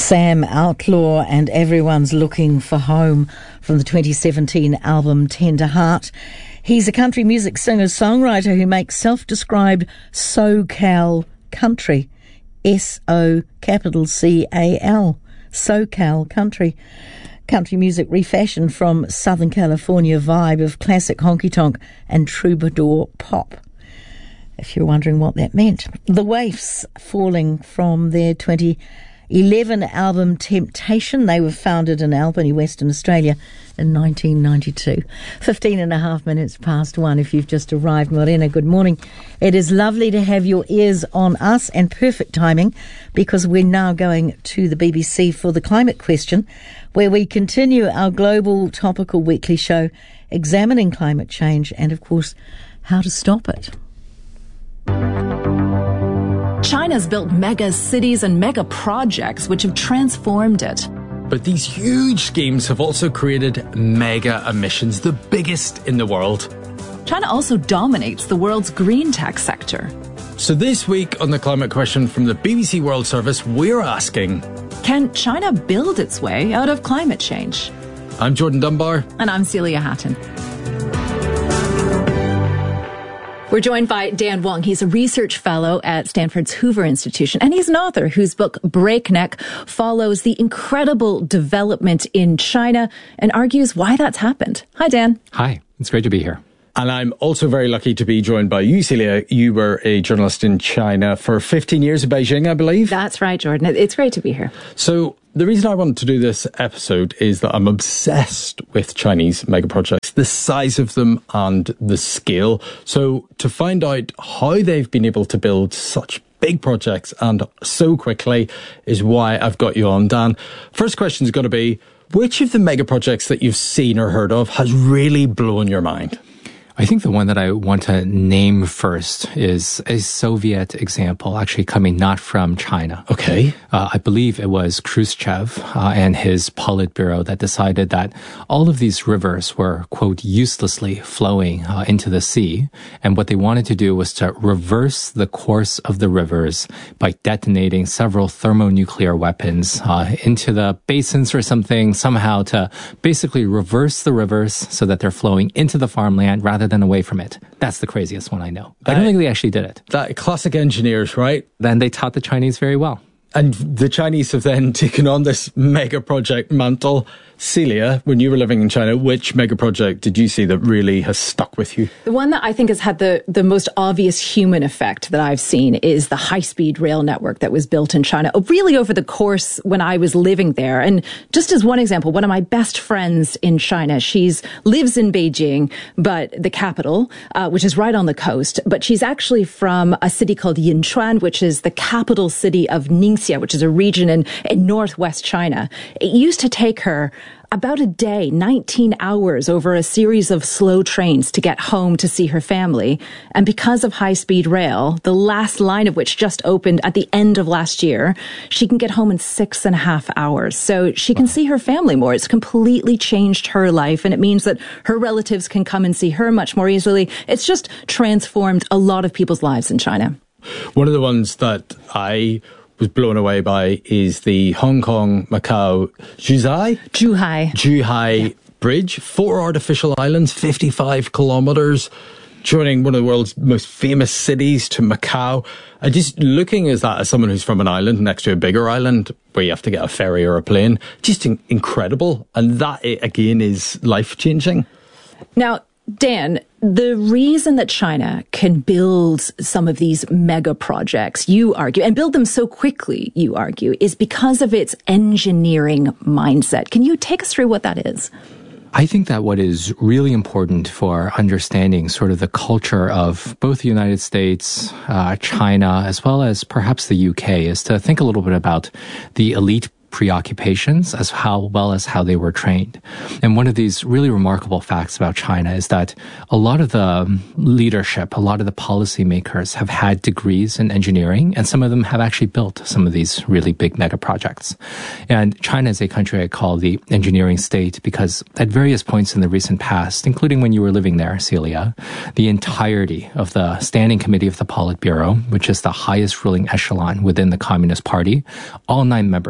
Sam Outlaw and Everyone's Looking for Home from the 2017 album Tender Heart. He's a country music singer-songwriter who makes self-described SoCal country. S-O-C-A-L. SoCal country. Country music refashioned from Southern California vibe of classic honky-tonk and troubadour pop. If you're wondering what that meant. The Waifs, falling from their 2011 album Temptation. They were founded in Albany, Western Australia in 1992. 15 and a half minutes past 1 if you've just arrived. Morena, good morning. It is lovely to have your ears on us, and perfect timing because we're now going to the BBC for the climate question, where we continue our global topical weekly show examining climate change and, of course, how to stop it. China's built mega cities and mega projects which have transformed it. But these huge schemes have also created mega emissions, the biggest in the world. China also dominates the world's green tech sector. So this week on the climate question from the BBC World Service, we're asking, can China build its way out of climate change? I'm Jordan Dunbar. And I'm Celia Hatton. We're joined by Dan Wong. He's a research fellow at Stanford's Hoover Institution, and he's an author whose book Breakneck follows the incredible development in China and argues why that's happened. Hi, Dan. Hi. It's great to be here. And I'm also very lucky to be joined by you, Celia. You were a journalist in China for 15 years in Beijing, I believe. That's right, Jordan. It's great to be here. So the reason I wanted to do this episode is that I'm obsessed with Chinese mega projects, the size of them and the scale. So to find out how they've been able to build such big projects and so quickly is why I've got you on, Dan. First question is going to be, which of the mega projects that you've seen or heard of has really blown your mind? I think the one that I want to name first is a Soviet example, actually coming not from China. Okay. I believe it was Khrushchev and his Politburo that decided that all of these rivers were, quote, uselessly flowing into the sea. And what they wanted to do was to reverse the course of the rivers by detonating several thermonuclear weapons into the basins or something, somehow to basically reverse the rivers so that they're flowing into the farmland rather than away from it. That's the craziest one I know. I don't think they actually did it. That classic engineers, right? Then they taught the Chinese very well. And the Chinese have then taken on this mega project mantle. Celia, when you were living in China, which mega project did you see that really has stuck with you? The one that I think has had the most obvious human effect that I've seen is the high-speed rail network that was built in China, really over the course when I was living there. And just as one example, one of my best friends in China, lives in Beijing, but the capital, which is right on the coast, but she's actually from a city called Yinchuan, which is the capital city of Ningxia, which is a region in northwest China. It used to take her about a day, 19 hours over a series of slow trains to get home to see her family. And because of high-speed rail, the last line of which just opened at the end of last year, she can get home in 6.5 hours. So she can see her family more. It's completely changed her life, and it means that her relatives can come and see her much more easily. It's just transformed a lot of people's lives in China. One of the ones that I was blown away by is the Hong Kong-Macau Zhuhai Bridge. 4 artificial islands, 55 kilometres, joining one of the world's most famous cities to Macau. And just looking at that as someone who's from an island next to a bigger island where you have to get a ferry or a plane, just incredible. And that, again, is life-changing. Now, Dan, the reason that China can build some of these mega projects, you argue, and build them so quickly, you argue, is because of its engineering mindset. Can you take us through what that is? I think that what is really important for understanding sort of the culture of both the United States, China, as well as perhaps the UK, is to think a little bit about the elite preoccupations as well as how they were trained. And one of these really remarkable facts about China is that a lot of the leadership, a lot of the policymakers have had degrees in engineering, and some of them have actually built some of these really big mega projects. And China is a country I call the engineering state because at various points in the recent past, including when you were living there, Celia, the entirety of the Standing Committee of the Politburo, which is the highest ruling echelon within the Communist Party, all 9 members had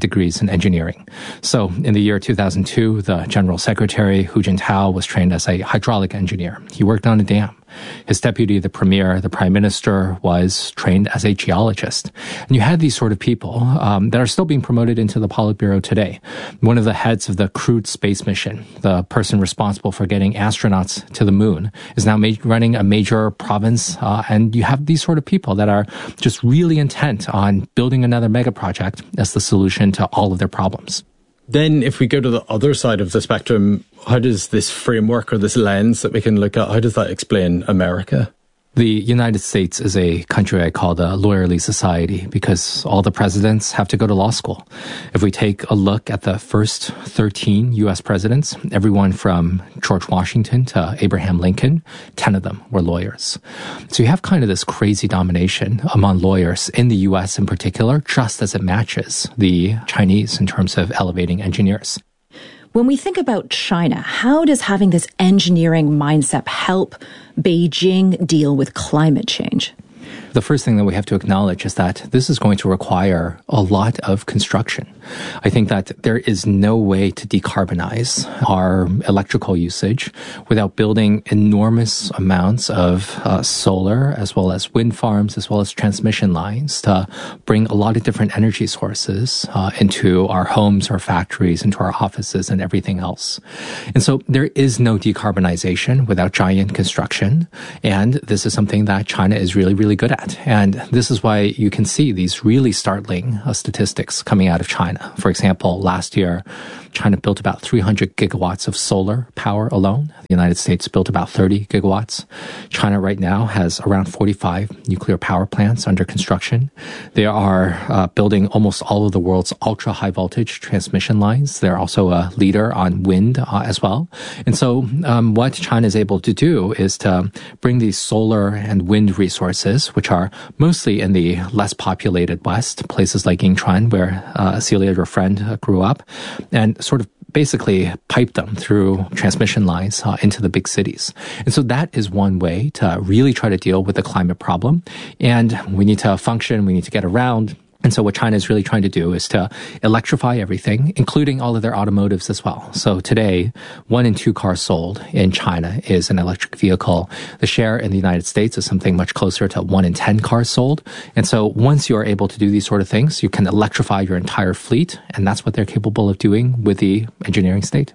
degrees in engineering. So in the year 2002, the General Secretary, Hu Jintao, was trained as a hydraulic engineer. He worked on a dam. His deputy, the premier, the prime minister, was trained as a geologist. And you had these sort of people that are still being promoted into the Politburo today. One of the heads of the crewed space mission, the person responsible for getting astronauts to the moon, is now running a major province. And you have these sort of people that are just really intent on building another mega project as the solution to all of their problems. Then if we go to the other side of the spectrum, how does this framework or this lens that we can look at, how does that explain America? The United States is a country I call the lawyerly society because all the presidents have to go to law school. If we take a look at the first 13 U.S. presidents, everyone from George Washington to Abraham Lincoln, 10 of them were lawyers. So you have kind of this crazy domination among lawyers in the U.S. in particular, just as it matches the Chinese in terms of elevating engineers. When we think about China, how does having this engineering mindset help Beijing deal with climate change? The first thing that we have to acknowledge is that this is going to require a lot of construction. I think that there is no way to decarbonize our electrical usage without building enormous amounts of solar as well as wind farms as well as transmission lines to bring a lot of different energy sources into our homes, our factories, into our offices and everything else. And so there is no decarbonization without giant construction. And this is something that China is really, really good at. And this is why you can see these really startling statistics coming out of China. For example, last year, China built about 300 gigawatts of solar power alone. The United States built about 30 gigawatts. China right now has around 45 nuclear power plants under construction. They are building almost all of the world's ultra high voltage transmission lines. They're also a leader on wind as well. And so what China is able to do is to bring these solar and wind resources, which are mostly in the less populated West, places like Yingchuan, where Celia, your friend, grew up, and sort of basically pipe them through transmission lines into the big cities. And so that is one way to really try to deal with the climate problem. And we need to function, we need to get around. And so what China is really trying to do is to electrify everything, including all of their automotives as well. So today, 1 in 2 cars sold in China is an electric vehicle. The share in the United States is something much closer to 1 in 10 cars sold. And so once you are able to do these sort of things, you can electrify your entire fleet. And that's what they're capable of doing with the engineering state.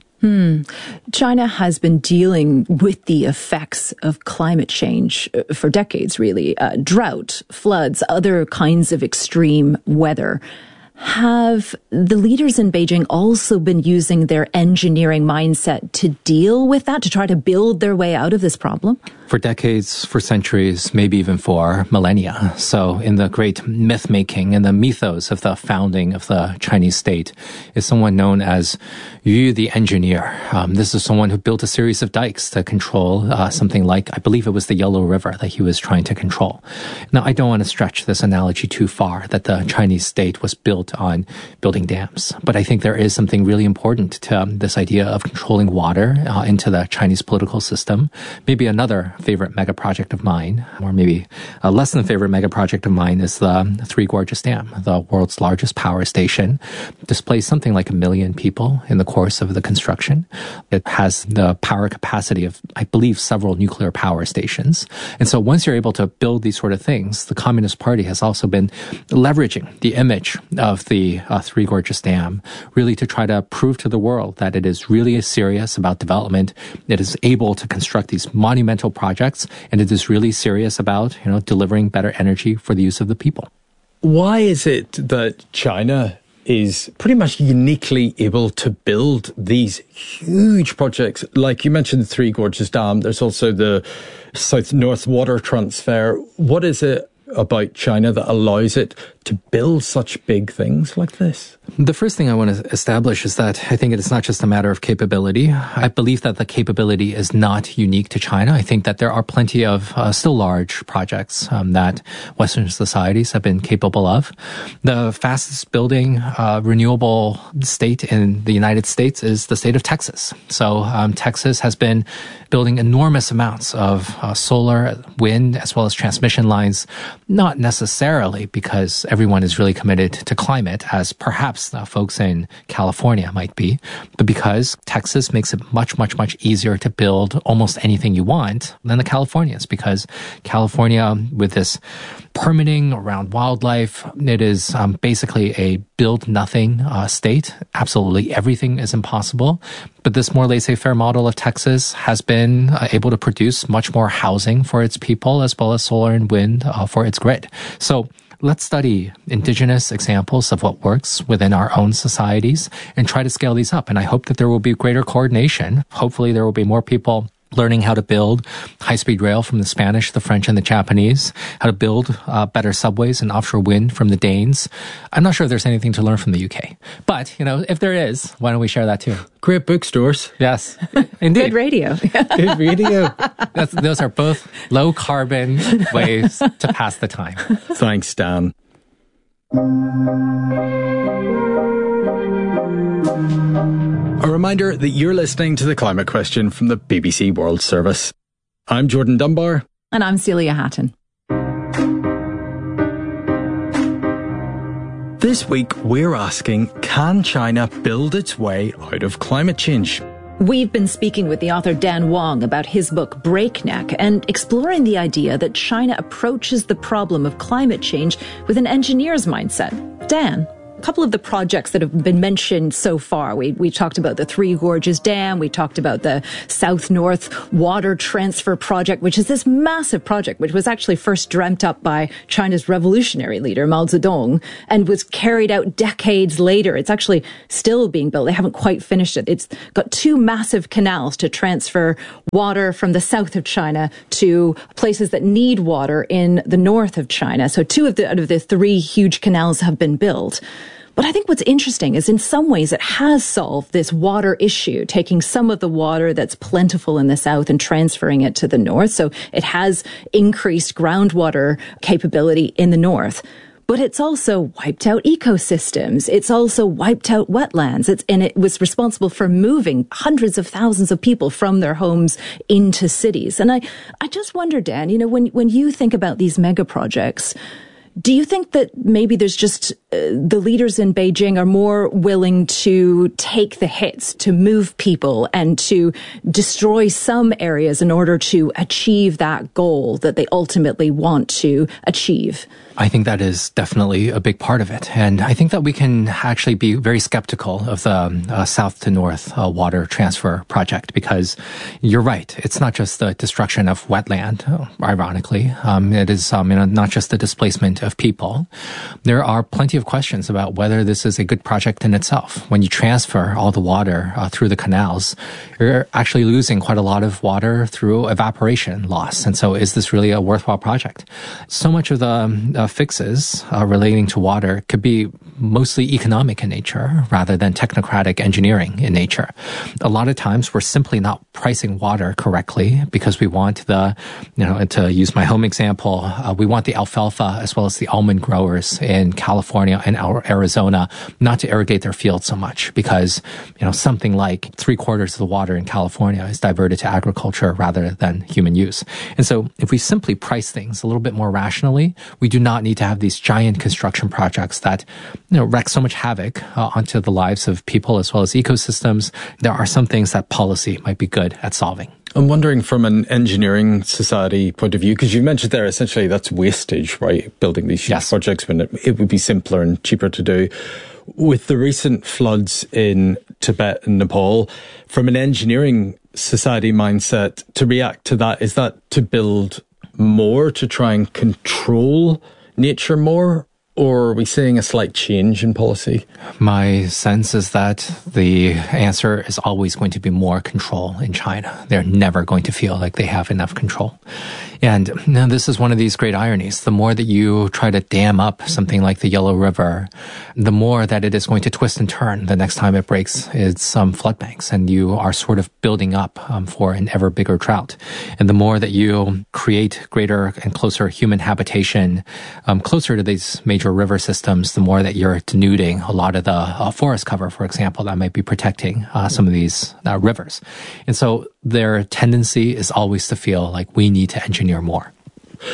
China has been dealing with the effects of climate change for decades, really. Drought, floods, other kinds of extreme weather. Have the leaders in Beijing also been using their engineering mindset to deal with that, to try to build their way out of this problem? For decades, for centuries, maybe even for millennia. So in the great myth-making and the mythos of the founding of the Chinese state is someone known as Yu the engineer. This is someone who built a series of dikes to control something like, I believe it was the Yellow River that he was trying to control. Now, I don't want to stretch this analogy too far, that the Chinese state was built on building dams. But I think there is something really important to this idea of controlling water into the Chinese political system. Maybe another favorite mega project of mine, or maybe a less than favorite mega project of mine, is the Three Gorges Dam, the world's largest power station. Displays something like 1 million people in the course of the construction. It has the power capacity of, I believe, several nuclear power stations. And so once you're able to build these sort of things, the Communist Party has also been leveraging the image of the Three Gorges Dam really to try to prove to the world that it is really serious about development. It is able to construct these monumental projects, and it is really serious about, delivering better energy for the use of the people. Why is it that China is pretty much uniquely able to build these huge projects? Like you mentioned the Three Gorges Dam, there's also the South-North water transfer. What is it about China that allows it to build such big things like this? The first thing I want to establish is that I think it is not just a matter of capability. I believe that the capability is not unique to China. I think that there are plenty of still large projects that Western societies have been capable of. The fastest building renewable state in the United States is the state of Texas. So Texas has been building enormous amounts of solar, wind, as well as transmission lines, not necessarily because everyone is really committed to climate, as perhaps folks in California might be, but because Texas makes it much, much, much easier to build almost anything you want than the Californians, because California, with this permitting around wildlife, it is basically a build nothing state. Absolutely everything is impossible. But this more laissez-faire model of Texas has been able to produce much more housing for its people, as well as solar and wind for its grid. So let's study indigenous examples of what works within our own societies and try to scale these up. And I hope that there will be greater coordination. Hopefully there will be more people learning how to build high-speed rail from the Spanish, the French, and the Japanese, how to build better subways and offshore wind from the Danes. I'm not sure if there's anything to learn from the UK. But, if there is, why don't we share that too? Great bookstores. Yes, indeed. Good radio. Good radio. Those are both low-carbon ways to pass the time. Thanks, Dan. A reminder that you're listening to The Climate Question from the BBC World Service. I'm Jordan Dunbar. And I'm Celia Hatton. This week, we're asking, can China build its way out of climate change? We've been speaking with the author Dan Wang about his book Breakneck and exploring the idea that China approaches the problem of climate change with an engineer's mindset. Dan, a couple of the projects that have been mentioned so far. We talked about the Three Gorges Dam. We talked about the South-North Water Transfer Project, which is this massive project, which was actually first dreamt up by China's revolutionary leader, Mao Zedong, and was carried out decades later. It's actually still being built. They haven't quite finished it. It's got two massive canals to transfer water from the south of China to places that need water in the north of China. So two out of the three huge canals have been built. But I think what's interesting is in some ways it has solved this water issue, taking some of the water that's plentiful in the south and transferring it to the north. So it has increased groundwater capability in the north. But it's also wiped out ecosystems. It's also wiped out wetlands. And it was responsible for moving hundreds of thousands of people from their homes into cities. And I just wonder, Dan, when you think about these mega projects, do you think that maybe there's just the leaders in Beijing are more willing to take the hits, to move people and to destroy some areas in order to achieve that goal that they ultimately want to achieve? I think that is definitely a big part of it. And I think that we can actually be very skeptical of the south to north water transfer project, because you're right. It's not just the destruction of wetland, ironically. It is not just the displacement of people. There are plenty of questions about whether this is a good project in itself. When you transfer all the water through the canals, you're actually losing quite a lot of water through evaporation loss. And so is this really a worthwhile project? So much of the fixes relating to water could be mostly economic in nature rather than technocratic engineering in nature. A lot of times we're simply not pricing water correctly because we want to use my home example, we want the alfalfa as well as the almond growers in California and Arizona not to irrigate their fields so much because, something like 3/4 of the water in California is diverted to agriculture rather than human use. And so if we simply price things a little bit more rationally, we do not need to have these giant construction projects that wreak so much havoc onto the lives of people as well as ecosystems. There are some things that policy might be good at solving. I'm wondering from an engineering society point of view, because you mentioned there essentially that's wastage, right? Building these huge projects when it would be simpler and cheaper to do. With the recent floods in Tibet and Nepal, from an engineering society mindset, to react to that, is that to build more to try and control nature more? Or are we seeing a slight change in policy? My sense is that the answer is always going to be more control in China. They're never going to feel like they have enough control. And this is one of these great ironies. The more that you try to dam up something like the Yellow River, the more that it is going to twist and turn the next time it breaks its flood banks. And you are sort of building up for an ever bigger drought. And the more that you create greater and closer human habitation closer to these major river systems, the more that you're denuding a lot of the forest cover, for example, that might be protecting some of these rivers. And so their tendency is always to feel like we need to engineer more.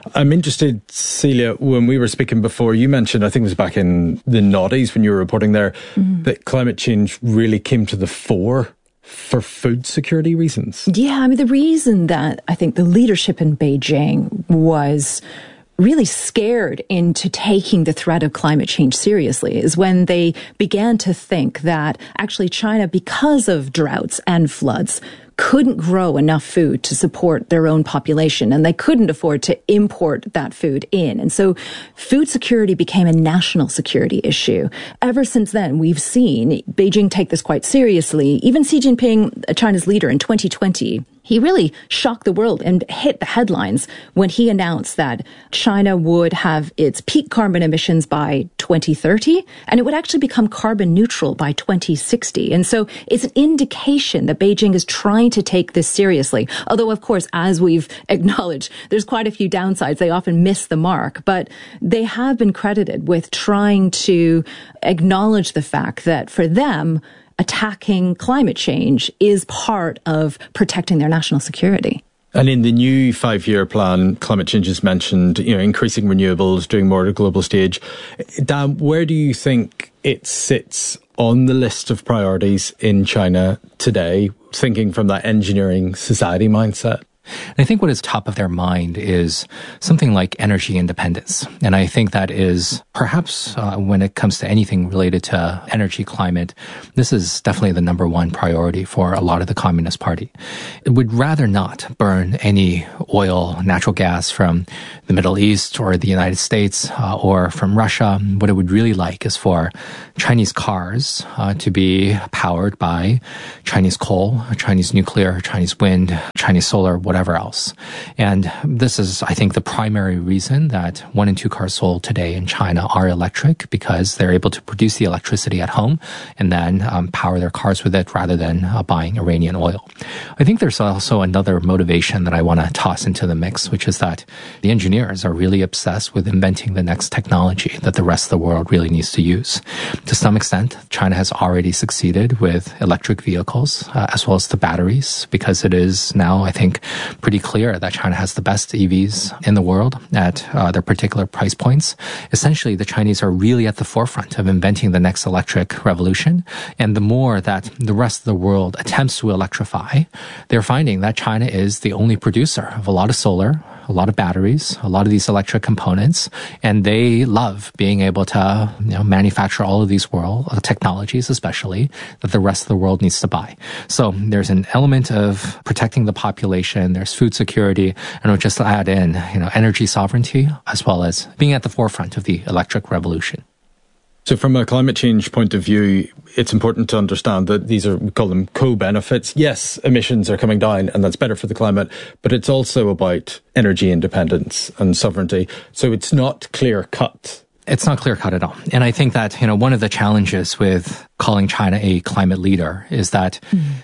I'm interested, Celia, when we were speaking before, you mentioned, I think it was back in the noughties when you were reporting there, that climate change really came to the fore for food security reasons. Yeah, I mean, the reason that I think the leadership in Beijing was really scared into taking the threat of climate change seriously is when they began to think that actually China, because of droughts and floods, couldn't grow enough food to support their own population, and they couldn't afford to import that food in. And so food security became a national security issue. Ever since then, we've seen Beijing take this quite seriously. Even Xi Jinping, China's leader in 2020, he really shocked the world and hit the headlines when he announced that China would have its peak carbon emissions by 2030, and it would actually become carbon neutral by 2060. And so it's an indication that Beijing is trying to take this seriously. Although, of course, as we've acknowledged, there's quite a few downsides. They often miss the mark, but they have been credited with trying to acknowledge the fact that for them, attacking climate change is part of protecting their national security. And in the new 5-year plan, climate change is mentioned, increasing renewables, doing more at a global stage. Dan, where do you think it sits on the list of priorities in China today, thinking from that engineering society mindset? And I think what is top of their mind is something like energy independence. And I think that is perhaps when it comes to anything related to energy climate, this is definitely the number one priority for a lot of the Communist Party. It would rather not burn any oil, natural gas from the Middle East or the United States or from Russia. What it would really like is for Chinese cars to be powered by Chinese coal, Chinese nuclear, Chinese wind, Chinese solar, whatever else. And this is, I think, the primary reason that 1 in 2 cars sold today in China are electric, because they're able to produce the electricity at home and then power their cars with it rather than buying Iranian oil. I think there's also another motivation that I want to toss into the mix, which is that the engineers are really obsessed with inventing the next technology that the rest of the world really needs to use. To some extent, China has already succeeded with electric vehicles as well as the batteries, because it is now, I think, pretty clear that China has the best EVs in the world at their particular price points. Essentially, the Chinese are really at the forefront of inventing the next electric revolution. And the more that the rest of the world attempts to electrify, they're finding that China is the only producer of a lot of solar, a lot of batteries, a lot of these electric components, and they love being able to manufacture all of these world technologies, especially that the rest of the world needs to buy. So there's an element of protecting the population, there's food security, and we'll just add in energy sovereignty as well as being at the forefront of the electric revolution. So from a climate change point of view, it's important to understand that these are, we call them co-benefits. Yes, emissions are coming down and that's better for the climate, but it's also about energy independence and sovereignty. So it's not clear-cut. It's not clear-cut at all. And I think that, one of the challenges with calling China a climate leader is that,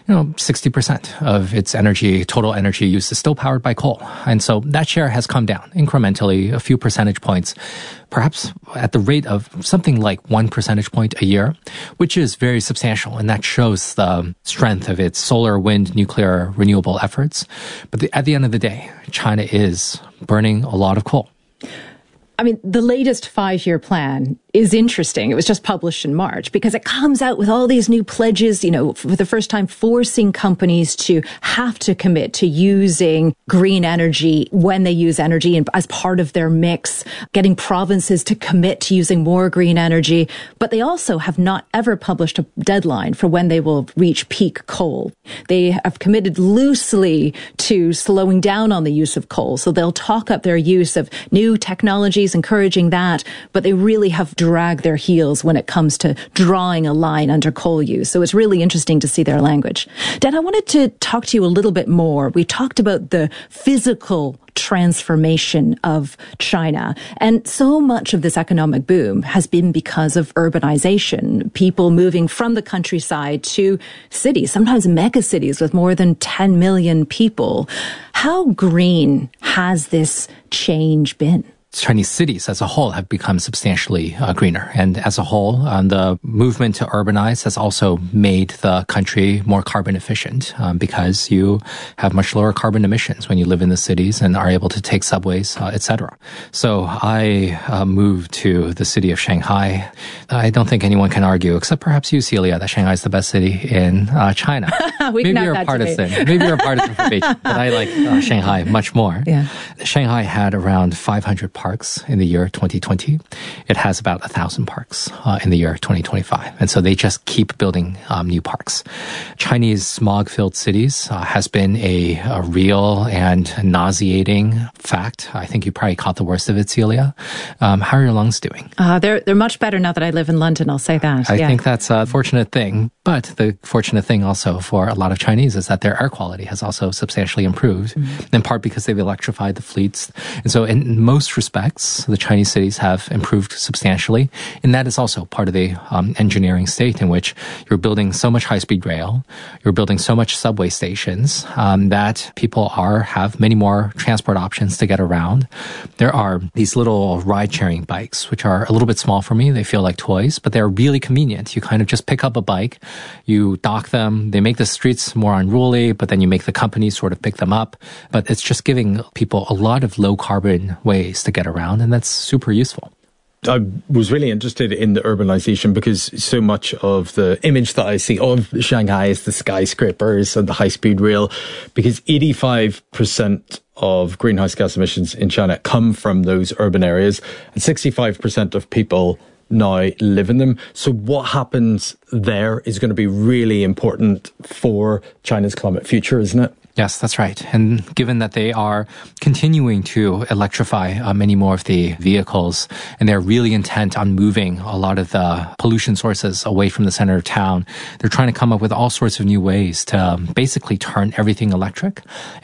60% of its total energy use is still powered by coal. And so that share has come down incrementally, a few percentage points, perhaps at the rate of something like 1 percentage point a year, which is very substantial. And that shows the strength of its solar, wind, nuclear, renewable efforts. But at the end of the day, China is burning a lot of coal. I mean, the latest 5-year plan is interesting. It was just published in March because it comes out with all these new pledges, for the first time forcing companies to have to commit to using green energy when they use energy and as part of their mix, getting provinces to commit to using more green energy. But they also have not ever published a deadline for when they will reach peak coal. They have committed loosely to slowing down on the use of coal. So they'll talk up their use of new technologies, encouraging that, but they really have drag their heels when it comes to drawing a line under coal use. So it's really interesting to see their language. Dan, I wanted to talk to you a little bit more. We talked about the physical transformation of China. And so much of this economic boom has been because of urbanization, people moving from the countryside to cities, sometimes mega cities with more than 10 million people. How green has this change been? Chinese cities as a whole have become substantially greener. And as a whole, the movement to urbanize has also made the country more carbon efficient because you have much lower carbon emissions when you live in the cities and are able to take subways, etc. So I moved to the city of Shanghai. I don't think anyone can argue, except perhaps you, Celia, that Shanghai is the best city in China. Maybe you're a partisan. Maybe you're a partisan for Beijing, but I like Shanghai much more. Yeah. Shanghai had around 500 parks in the year 2020. It has about 1,000 parks in the year 2025. And so they just keep building new parks. Chinese smog-filled cities has been a real and nauseating fact. I think you probably caught the worst of it, Celia. How are your lungs doing? They're much better now that I live in London, I'll say that. I think that's a fortunate thing. But the fortunate thing also for a lot of Chinese is that their air quality has also substantially improved, in part because they've electrified the fleets. And so in most respects, the Chinese cities have improved substantially. And that is also part of the engineering state in which you're building so much high-speed rail, you're building so much subway stations that people have many more transport options to get around. There are these little ride-sharing bikes, which are a little bit small for me. They feel like toys, but they're really convenient. You kind of just pick up a bike, you dock them, they make the streets more unruly, but then you make the companies sort of pick them up. But it's just giving people a lot of low-carbon ways to get around, and that's super useful. I was really interested in the urbanization because so much of the image that I see of Shanghai is the skyscrapers and the high-speed rail, because 85% of greenhouse gas emissions in China come from those urban areas, and 65% of people now live in them. So what happens there is going to be really important for China's climate future, isn't it? Yes, that's right. And given that they are continuing to electrify many more of the vehicles, and they're really intent on moving a lot of the pollution sources away from the center of town, they're trying to come up with all sorts of new ways to basically turn everything electric.